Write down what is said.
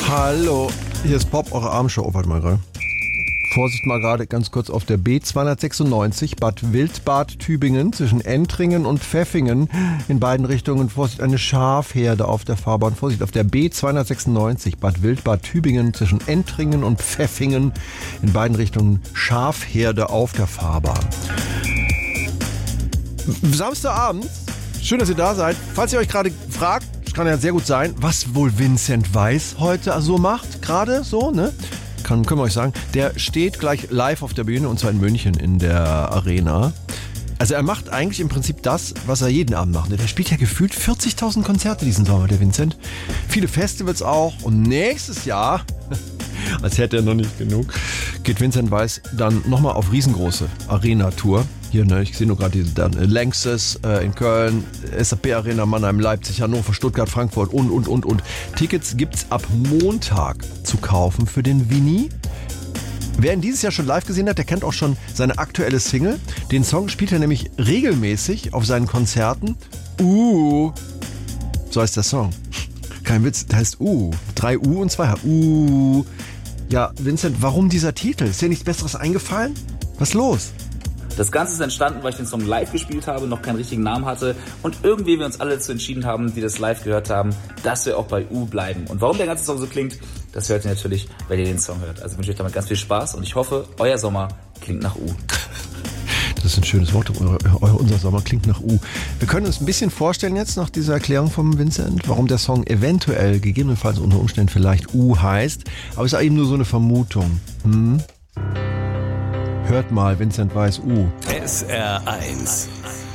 Hallo, hier ist Pop, eure Abendshow. Oh, warte mal gerade. Vorsicht mal gerade ganz kurz auf der B296 Bad Wildbad Tübingen zwischen Entringen und Pfäffingen in beiden Richtungen. Vorsicht, eine Schafherde auf der Fahrbahn. Vorsicht auf der B296 Bad Wildbad Tübingen zwischen Entringen und Pfäffingen in beiden Richtungen. Schafherde auf der Fahrbahn. Samstagabend, schön, dass ihr da seid. Falls ihr euch gerade fragt, kann ja sehr gut sein, was wohl Vincent Weiss heute so macht, gerade so, ne? Können wir euch sagen, der steht gleich live auf der Bühne und zwar in München in der Arena. Also er macht eigentlich im Prinzip das, was er jeden Abend macht. Der spielt ja gefühlt 40.000 Konzerte diesen Sommer, der Vincent. Viele Festivals auch und nächstes Jahr, als hätte er noch nicht genug, geht Vincent Weiss dann nochmal auf riesengroße Arena-Tour. Hier, ne, ich sehe nur gerade diese Lanxess in Köln, SAP Arena, Mannheim, Leipzig, Hannover, Stuttgart, Frankfurt und. Tickets gibt's ab Montag zu kaufen für den Vini. Wer ihn dieses Jahr schon live gesehen hat, der kennt auch schon seine aktuelle Single. Den Song spielt er nämlich regelmäßig auf seinen Konzerten. So heißt der Song. Kein Witz, der heißt 3 U und 2 H. Ja, Vincent, warum dieser Titel? Ist dir nichts Besseres eingefallen? Was ist los? Das Ganze ist entstanden, weil ich den Song live gespielt habe, noch keinen richtigen Namen hatte und irgendwie wir uns alle dazu entschieden haben, die das live gehört haben, dass wir auch bei bleiben. Und warum der ganze Song so klingt, das hört ihr natürlich, wenn ihr den Song hört. Also wünsche ich euch damit ganz viel Spaß und ich hoffe, euer Sommer klingt nach Das ist ein schönes Wort, unser Sommer klingt nach Wir können uns ein bisschen vorstellen jetzt nach dieser Erklärung vom Vincent, warum der Song eventuell, gegebenenfalls unter Umständen vielleicht heißt, aber es ist eben nur so eine Vermutung. Hört mal, Vincent Weiss, SR1